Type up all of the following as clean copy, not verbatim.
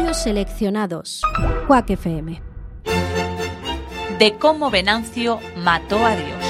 Audios seleccionados. Quack FM. De cómo Venancio mató a Dios.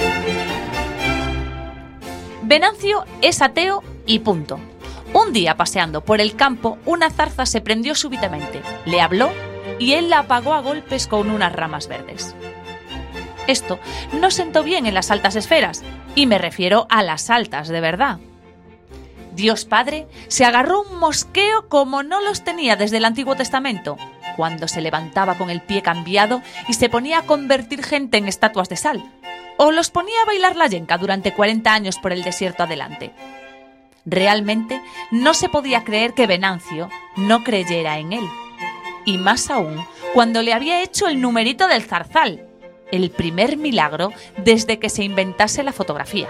Venancio es ateo y punto. Un día, paseando por el campo, una zarza se prendió súbitamente, le habló y él la apagó a golpes con unas ramas verdes. Esto no sentó bien en las altas esferas, y me refiero a las altas de verdad. Dios Padre se agarró un mosqueo como no los tenía desde el Antiguo Testamento, cuando se levantaba con el pie cambiado y se ponía a convertir gente en estatuas de sal, o los ponía a bailar la yenca durante 40 años por el desierto adelante. Realmente no se podía creer que Venancio no creyera en él, y más aún cuando le había hecho el numerito del zarzal, el primer milagro desde que se inventase la fotografía.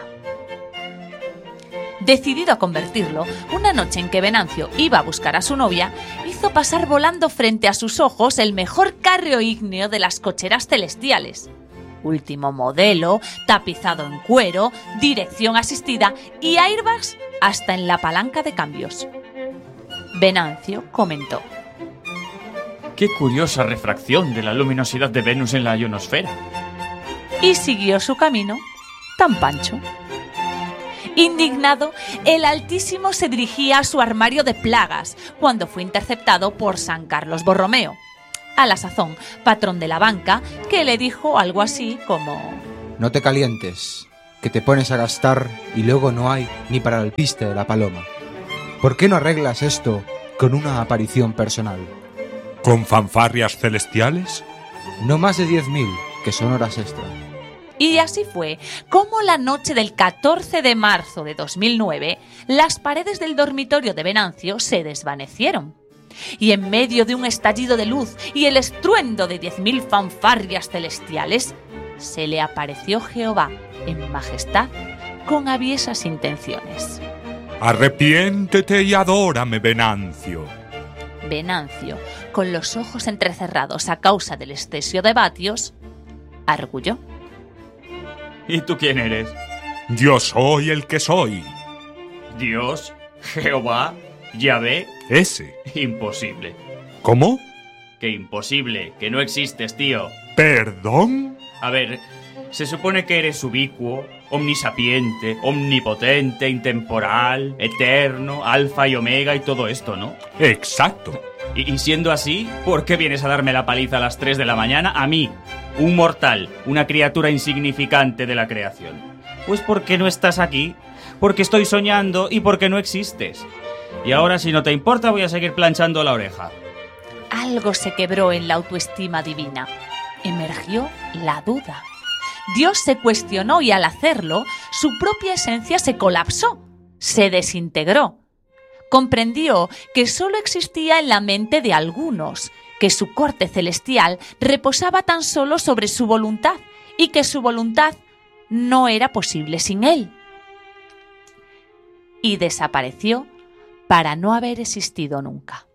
Decidido a convertirlo, una noche en que Venancio iba a buscar a su novia, hizo pasar volando frente a sus ojos el mejor carro ígneo de las cocheras celestiales. Último modelo, tapizado en cuero, dirección asistida y airbags hasta en la palanca de cambios. Venancio comentó: ¡Qué curiosa refracción de la luminosidad de Venus en la ionosfera! Y siguió su camino, tan pancho. Indignado, el Altísimo se dirigía a su armario de plagas cuando fue interceptado por San Carlos Borromeo, a la sazón patrón de la banca, que le dijo algo así como: No te calientes, que te pones a gastar y luego no hay ni para el piste de la paloma. ¿Por qué no arreglas esto con una aparición personal? ¿Con fanfarrias celestiales? No más de 10.000, que son horas extra. Y así fue como la noche del 14 de marzo de 2009, las paredes del dormitorio de Venancio se desvanecieron. Y en medio de un estallido de luz y el estruendo de 10.000 fanfarrias celestiales, se le apareció Jehová en majestad con aviesas intenciones. Arrepiéntete y adórame, Venancio. Venancio, con los ojos entrecerrados a causa del exceso de vatios, arguyó: ¿Y tú quién eres? Yo soy el que soy. ¿Dios? ¿Jehová? ¿Yahvé? Ese. Imposible. ¿Cómo? Que imposible, que no existes, tío. ¿Perdón? A ver, se supone que eres ubicuo, omnisapiente, omnipotente, intemporal, eterno, alfa y omega y todo esto, ¿no? Exacto. Y siendo así, ¿por qué vienes a darme la paliza a las 3 de la mañana a mí, un mortal, una criatura insignificante de la creación? Pues porque no estás aquí, porque estoy soñando y porque no existes. Y ahora, si no te importa, voy a seguir planchando la oreja. Algo se quebró en la autoestima divina. Emergió la duda. Dios se cuestionó y al hacerlo, su propia esencia se colapsó, se desintegró. Comprendió que solo existía en la mente de algunos, que su corte celestial reposaba tan solo sobre su voluntad y que su voluntad no era posible sin él. Y desapareció para no haber existido nunca.